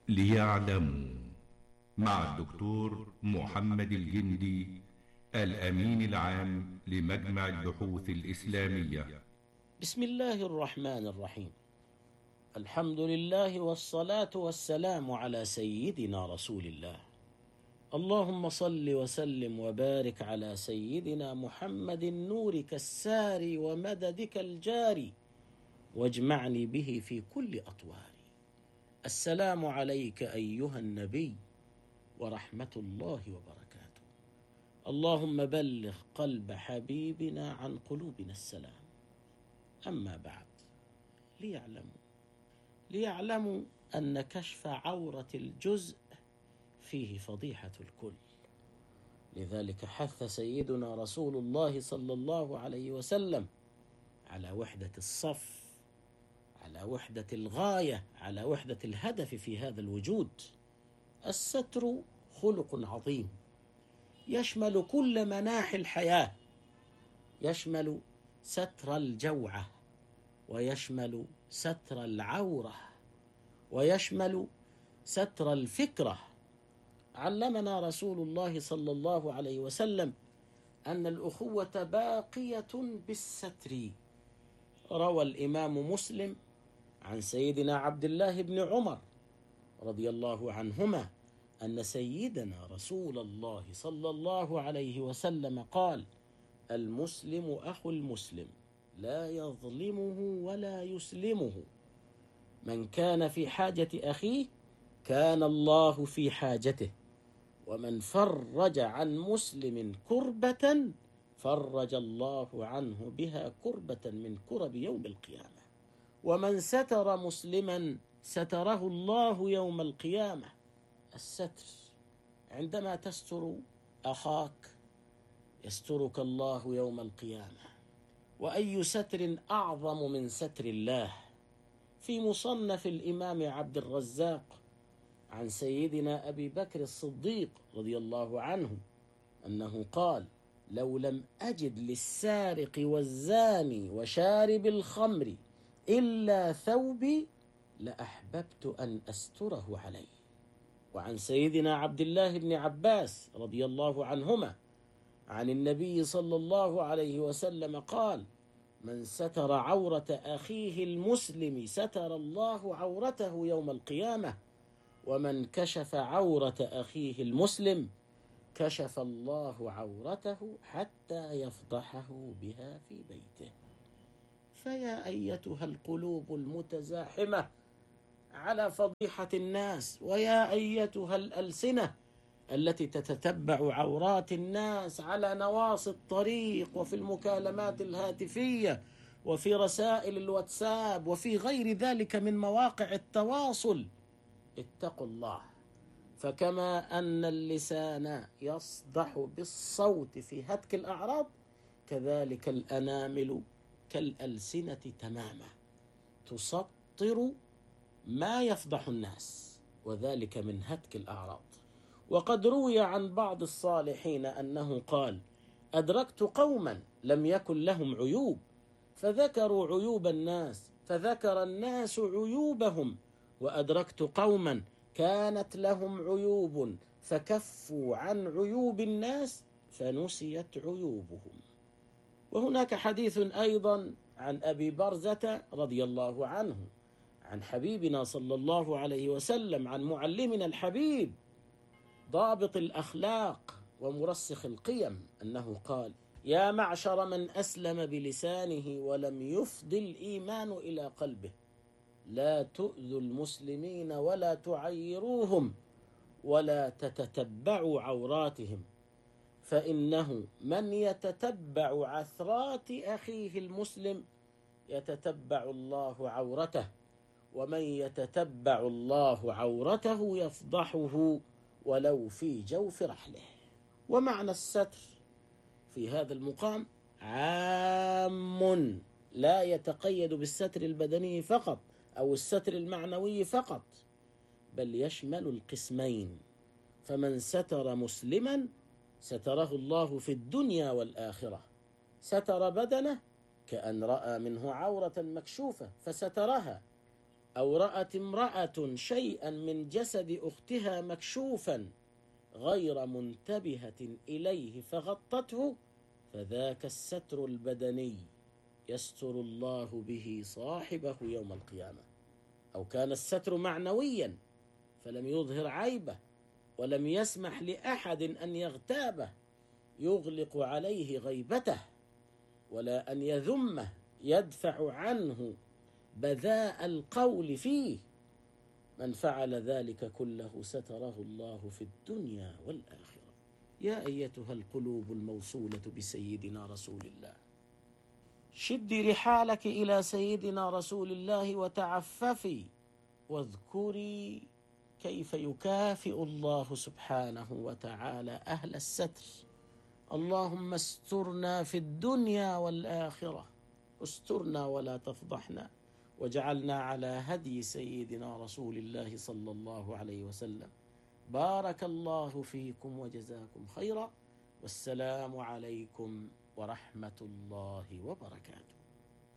ليعلموا مع الدكتور محمد الجندي الأمين العام لمجمع البحوث الإسلامية. بسم الله الرحمن الرحيم. الحمد لله والصلاة والسلام على سيدنا رسول الله. اللهم صل وسلم وبارك على سيدنا محمد نورك الساري ومددك الجاري، واجمعني به في كل أطواري. السلام عليك أيها النبي ورحمة الله وبركاته. اللهم بلغ قلب حبيبنا عن قلوبنا السلام. أما بعد، ليعلموا أن كشف عورة الجزء فيه فضيحة الكل. لذلك حث سيدنا رسول الله صلى الله عليه وسلم على وحدة الصف، على وحدة الغاية، على وحدة الهدف في هذا الوجود. الستر خلق عظيم يشمل كل مناحي الحياة، يشمل ستر الجوعة، ويشمل ستر العورة، ويشمل ستر الفكرة. علمنا رسول الله صلى الله عليه وسلم أن الأخوة باقية بالستر. روى الإمام مسلم عن سيدنا عبد الله بن عمر رضي الله عنهما أن سيدنا رسول الله صلى الله عليه وسلم قال: المسلم أخو المسلم لا يظلمه ولا يسلمه، من كان في حاجة أخيه كان الله في حاجته، ومن فرج عن مسلم كربة فرج الله عنه بها كربة من كرب يوم القيامة، ومن ستر مسلما ستره الله يوم القيامة. الستر، عندما تستر أخاك يسترك الله يوم القيامة. وأي ستر أعظم من ستر الله؟ في مصنف الإمام عبد الرزاق عن سيدنا أبي بكر الصديق رضي الله عنه أنه قال: لو لم أجد للسارق والزاني وشارب الخمر إلا ثوبي لأحببت أن أستره عليه. وعن سيدنا عبد الله بن عباس رضي الله عنهما عن النبي صلى الله عليه وسلم قال: من ستر عورة أخيه المسلم ستر الله عورته يوم القيامة، ومن كشف عورة أخيه المسلم كشف الله عورته حتى يفضحه بها في بيته. فيا أيتها القلوب المتزاحمة على فضيحة الناس، ويا أيتها الألسنة التي تتتبع عورات الناس على نواصي الطريق وفي المكالمات الهاتفية وفي رسائل الواتساب وفي غير ذلك من مواقع التواصل، اتقوا الله. فكما أن اللسان يصدح بالصوت في هتك الأعراض، كذلك الأنامل كالألسنة تماما تسطر ما يفضح الناس، وذلك من هتك الأعراض. وقد روي عن بعض الصالحين أنه قال: أدركت قوما لم يكن لهم عيوب فذكروا عيوب الناس فذكر الناس عيوبهم، وأدركت قوما كانت لهم عيوب فكفوا عن عيوب الناس فنسيت عيوبهم. وهناك حديث أيضا عن أبي برزة رضي الله عنه عن حبيبنا صلى الله عليه وسلم، عن معلمنا الحبيب ضابط الأخلاق ومرسخ القيم، أنه قال: يا معشر من أسلم بلسانه ولم يفض الإيمان إلى قلبه، لا تؤذوا المسلمين ولا تعيروهم ولا تتتبعوا عوراتهم، فإنه من يتتبع عثرات أخيه المسلم يتتبع الله عورته، ومن يتتبع الله عورته يفضحه ولو في جوف رحله. ومعنى الستر في هذا المقام عام، لا يتقيد بالستر البدني فقط أو الستر المعنوي فقط، بل يشمل القسمين. فمن ستر مسلما ستره الله في الدنيا والآخرة. ستر بدنه كأن رأى منه عورة مكشوفة فسترها، أو رأت امرأة شيئا من جسد أختها مكشوفا غير منتبهة إليه فغطته، فذاك الستر البدني يستر الله به صاحبه يوم القيامة. أو كان الستر معنويا فلم يظهر عيبه ولم يسمح لأحد أن يغتابه يغلق عليه غيبته، ولا أن يذمه يدفع عنه بذاء القول فيه. من فعل ذلك كله ستره الله في الدنيا والآخرة. يا أيتها القلوب الموصولة بسيدنا رسول الله، شدي رحالك إلى سيدنا رسول الله وتعففي، واذكري كيف يكافئ الله سبحانه وتعالى أهل الستر. اللهم استرنا في الدنيا والآخرة، استرنا ولا تفضحنا، وجعلنا على هدي سيدنا رسول الله صلى الله عليه وسلم. بارك الله فيكم وجزاكم خيرا، والسلام عليكم ورحمة الله وبركاته.